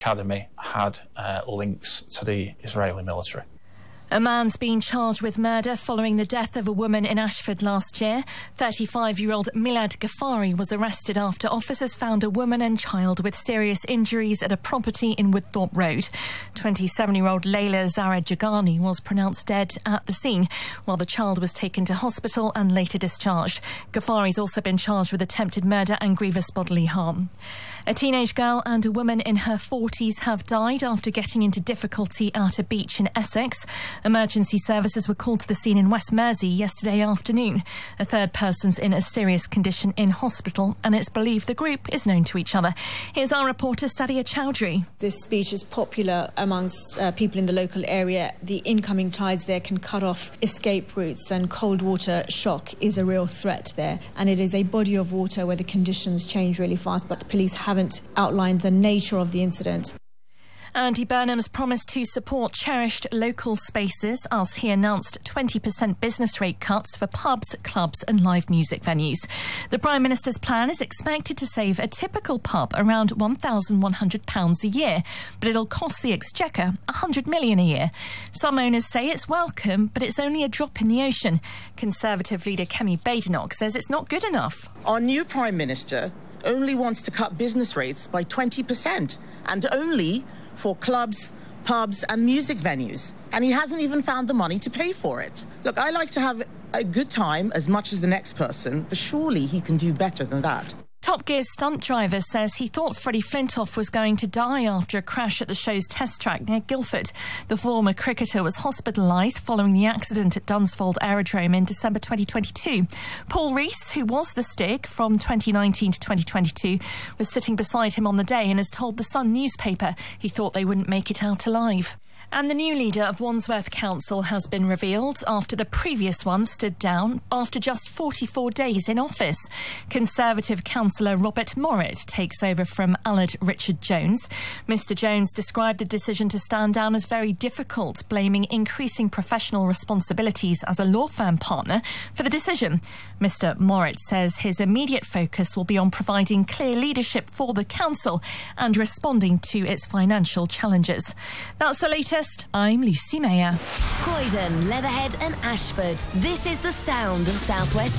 academy had links to the Israeli military. A man's been charged with murder following the death of a woman in Ashford last year. 35-year-old Milad Ghaffari was arrested after officers found a woman and child with serious injuries at a property in Woodthorpe Road. 27-year-old Layla Zara Jagani was pronounced dead at the scene, while the child was taken to hospital and later discharged. Ghaffari's also been charged with attempted murder and grievous bodily harm. A teenage girl and a woman in her 40s have died after getting into difficulty at a beach in Essex. Emergency services were called to the scene in West Mersey yesterday afternoon. A third person's in a serious condition in hospital, and it's believed the group is known to each other. Here's our reporter Sadia Chowdhury. This beach is popular amongst people in the local area. The incoming tides there can cut off escape routes, and cold water shock is a real threat there. And it is a body of water where the conditions change really fast, but the police haven't outlined the nature of the incident. Andy Burnham's promised to support cherished local spaces as he announced 20% business rate cuts for pubs, clubs and live music venues. The Prime Minister's plan is expected to save a typical pub around £1,100 a year, but it'll cost the Exchequer £100 million a year. Some owners say it's welcome, but it's only a drop in the ocean. Conservative leader Kemi Badenoch says it's not good enough. Our new Prime Minister only wants to cut business rates by 20%, and only for clubs, pubs and music venues. And he hasn't even found the money to pay for it. Look, I like to have a good time as much as the next person, but surely he can do better than that. Top Gear's stunt driver says he thought Freddie Flintoff was going to die after a crash at the show's test track near Guildford. The former cricketer was hospitalised following the accident at Dunsfold Aerodrome in December 2022. Paul Rees, who was the Stig from 2019 to 2022, was sitting beside him on the day and has told the Sun newspaper he thought they wouldn't make it out alive. And the new leader of Wandsworth Council has been revealed after the previous one stood down after just 44 days in office. Conservative councillor Robert Morritt takes over from Aled Richard Jones. Mr Jones described the decision to stand down as very difficult, blaming increasing professional responsibilities as a law firm partner for the decision. Mr Morritt says his immediate focus will be on providing clear leadership for the council and responding to its financial challenges. That's the latest. I'm Lucy Mayer. Croydon, Leatherhead and Ashford. This is the sound of South West